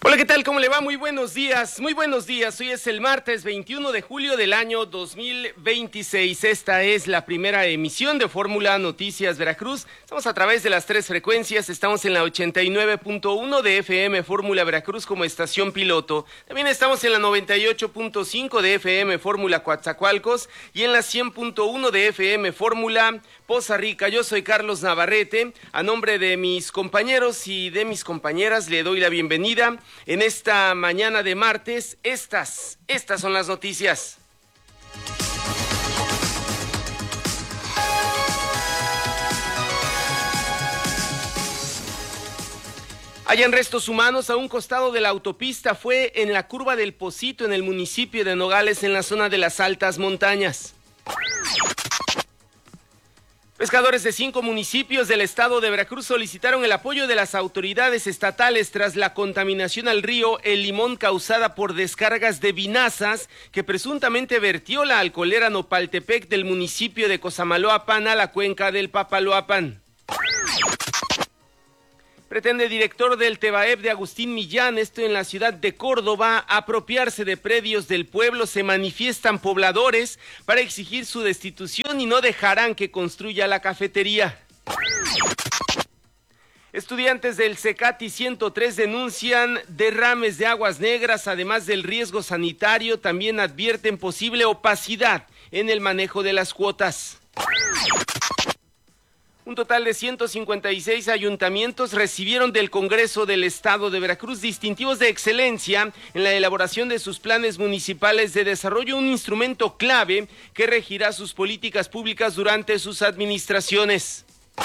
Hola, ¿qué tal? ¿Cómo le va? Muy buenos días, muy buenos días. Hoy es el martes 21 de julio del año 2026. Esta es la primera emisión de Fórmula Noticias Veracruz. Estamos a través de las tres frecuencias. Estamos en la 89.1 de FM Fórmula Veracruz como estación piloto. También estamos en la 98.5 de FM Fórmula Coatzacoalcos y en la 100.1 de FM Fórmula Poza Rica. Yo soy Carlos Navarrete. A nombre de mis compañeros y de mis compañeras le doy la bienvenida en esta mañana de martes. Estas son las noticias. Hallan restos humanos a un costado de la autopista. Fue en la curva del Pocito, en el municipio de Nogales, en la zona de las altas montañas. Pescadores de 5 municipios del estado de Veracruz solicitaron el apoyo de las autoridades estatales tras la contaminación al río El Limón causada por descargas de vinazas que presuntamente vertió la alcoholera Nopaltepec del municipio de Cosamaloapan a la cuenca del Papaloapan. Pretende director del Tebaep de Agustín Millán, esto en la ciudad de Córdoba, apropiarse de predios del pueblo. Se manifiestan pobladores para exigir su destitución y no dejarán que construya la cafetería. Estudiantes del CECATI 103 denuncian derrames de aguas negras, además del riesgo sanitario. También advierten posible opacidad en el manejo de las cuotas. Un total de 156 ayuntamientos recibieron del Congreso del Estado de Veracruz distintivos de excelencia en la elaboración de sus planes municipales de desarrollo, un instrumento clave que regirá sus políticas públicas durante sus administraciones.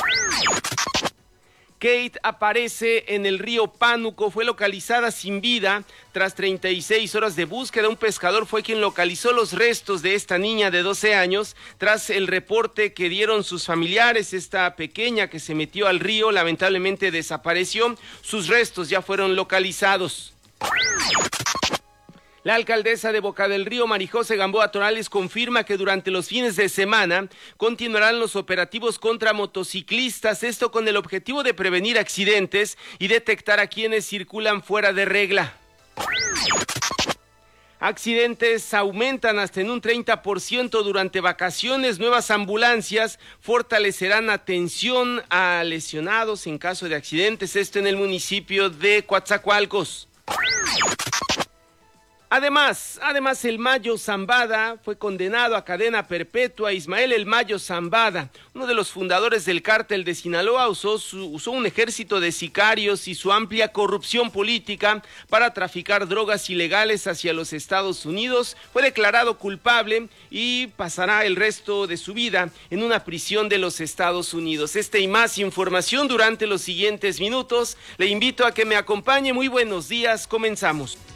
Kate aparece en el río Pánuco, fue localizada sin vida tras 36 horas de búsqueda. Un pescador fue quien localizó los restos de esta niña de 12 años tras el reporte que dieron sus familiares. Esta pequeña que se metió al río lamentablemente desapareció. Sus restos ya fueron localizados. La alcaldesa de Boca del Río, Marijose Gamboa Torales, confirma que durante los fines de semana continuarán los operativos contra motociclistas, esto con el objetivo de prevenir accidentes y detectar a quienes circulan fuera de regla. Accidentes aumentan hasta en un 30% durante vacaciones. Nuevas ambulancias fortalecerán atención a lesionados en caso de accidentes, esto en el municipio de Coatzacoalcos. Además, el Mayo Zambada fue condenado a cadena perpetua. Ismael El Mayo Zambada, uno de los fundadores del cártel de Sinaloa, usó un ejército de sicarios y su amplia corrupción política para traficar drogas ilegales hacia los Estados Unidos. Fue declarado culpable y pasará el resto de su vida en una prisión de los Estados Unidos. Esta y más información durante los siguientes minutos. Le invito a que me acompañe. Muy buenos días, comenzamos.